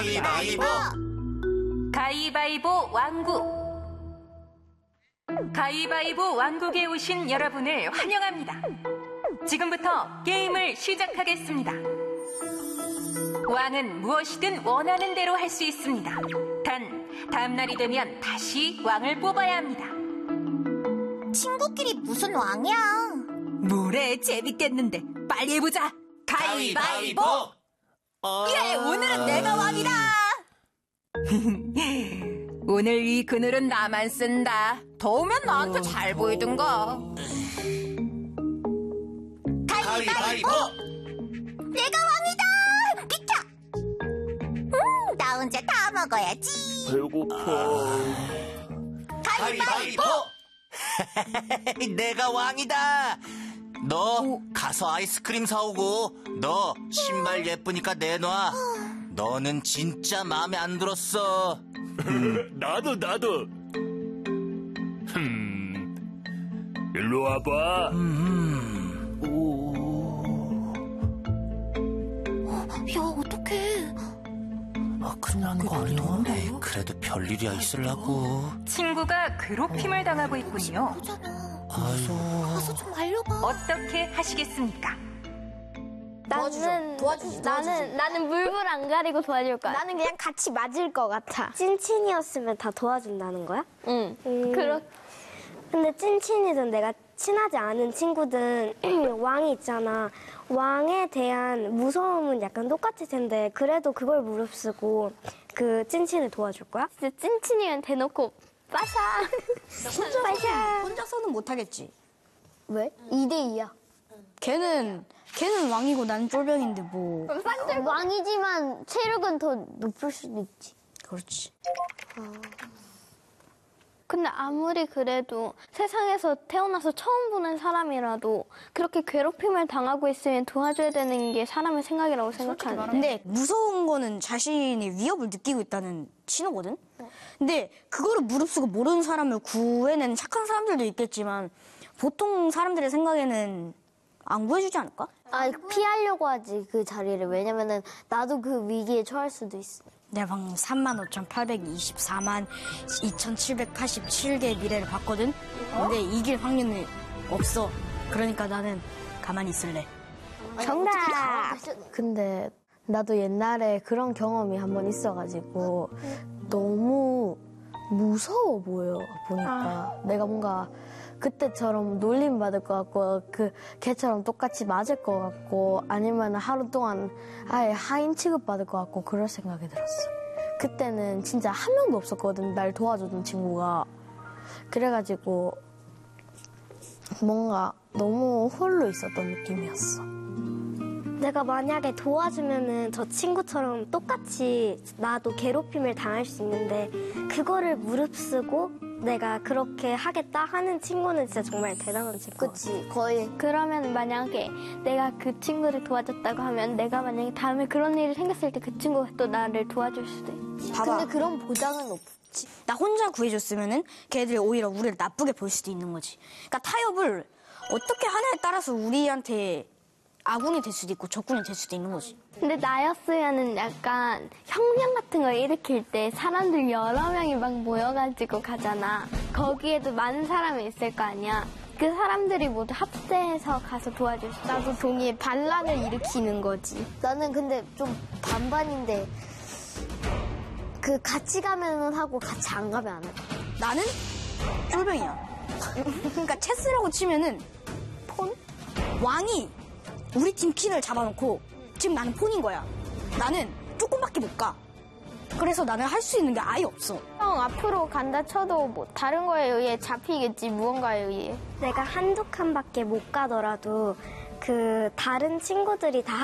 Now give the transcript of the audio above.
가위바위보! 가위바위보 왕국. 가위바위보 왕국에 오신 여러분을 환영합니다. 지금부터 게임을 시작하겠습니다. 왕은 무엇이든 원하는 대로 할 수 있습니다. 단, 다음날이 되면 다시 왕을 뽑아야 합니다. 친구끼리 무슨 왕이야? 뭐래, 재밌겠는데. 빨리 해보자. 가위바위보! 그래, 오늘은 내가 왕이다. 오늘 이 그늘은 나만 쓴다. 더우면 나한테 잘 보이든가. 가위바위보! 내가 왕이다! 비켜! 나 혼자 다 먹어야지. 배고파. 가위바위보! 내가 왕이다! 너 가서 아이스크림 사오고 너 신발 예쁘니까 내놔. 너는 진짜 마음에 안 들었어. 나도. 일로 와봐. 야, 어떡해. 큰일 나는 거 아니야? 에이, 그래도 별일이야 있으려고. 친구가 괴롭힘을 당하고 있군요. 가서 좀 알려봐. 어떻게 하시겠습니까? 나는 물불 안 가리고 도와줄 거야. 나는 그냥 같이 맞을 것 같아. 찐친이었으면 다 도와준다는 거야? 응. 근데 찐친이든 내가 친하지 않은 친구든 왕이 있잖아. 왕에 대한 무서움은 약간 똑같을 텐데 그래도 그걸 무릅쓰고 그 찐친을 도와줄 거야? 진짜 찐친이면 대놓고 빠샤. 혼자서는 못하겠지. 왜? 2대2야. 걔는 왕이고 나는 쫄병인데 뭐. 왕이지만 체력은 더 높을 수도 있지. 그렇지. 근데 아무리 그래도 세상에서 태어나서 처음 보는 사람이라도 그렇게 괴롭힘을 당하고 있으면 도와줘야 되는 게 사람의 생각이라고 생각하는데. 근데 무서운 거는 자신이 위협을 느끼고 있다는 신호거든? 근데 그거를 무릅쓰고 모르는 사람을 구해내는 착한 사람들도 있겠지만 보통 사람들의 생각에는 안 구해주지 않을까? 피하려고 하지, 그 자리를. 왜냐면은 나도 그 위기에 처할 수도 있어. 내가 방금 35,824만 2,787개의 미래를 봤거든? 근데 이길 확률은 없어. 그러니까 나는 가만히 있을래. 정답! 근데 나도 옛날에 그런 경험이 한 번 있어가지고 너무 무서워 보니까 내가 뭔가 그때처럼 놀림 받을 것 같고 그 걔처럼 똑같이 맞을 것 같고 아니면 하루 동안 아예 하인 취급 받을 것 같고 그럴 생각이 들었어. 그때는 진짜 한 명도 없었거든, 날 도와주던 친구가. 그래가지고 뭔가 너무 홀로 있었던 느낌이었어. 내가 만약에 도와주면은 저 친구처럼 똑같이 나도 괴롭힘을 당할 수 있는데 그거를 무릅쓰고 내가 그렇게 하겠다 하는 친구는 진짜 정말 대단한 친구. 그치, 거의. 그러면 만약에 내가 그 친구를 도와줬다고 하면 내가 만약에 다음에 그런 일이 생겼을 때 그 친구가 또 나를 도와줄 수도 있지. 봐봐. 근데 그런 보장은 없지. 나 혼자 구해줬으면은 걔들이 오히려 우리를 나쁘게 볼 수도 있는 거지. 그러니까 타협을 어떻게 하냐에 따라서 우리한테 아군이 될 수도 있고 적군이 될 수도 있는 거지. 근데 나였으면은 약간 혁명 같은 걸 일으킬 때 사람들 여러 명이 막 모여가지고 가잖아. 거기에도 많은 사람이 있을 거 아니야. 그 사람들이 모두 합세해서 가서 도와줄 수 있어. 나도 동의해. 반란을 일으키는 거지. 나는 근데 좀 반반인데 그 같이 가면은 하고 같이 안 가면 안 해. 나는 쫄병이야. 그러니까 체스라고 치면은 폰? 왕이 우리 팀 퀸을 잡아놓고 지금 나는 폰인 거야. 나는 조금밖에 못 가. 그래서 나는 할 수 있는 게 아예 없어. 형 앞으로 간다 쳐도 뭐 다른 거에 의해 잡히겠지, 무언가에 의해. 내가 한두 칸밖에 못 가더라도 그 다른 친구들이 다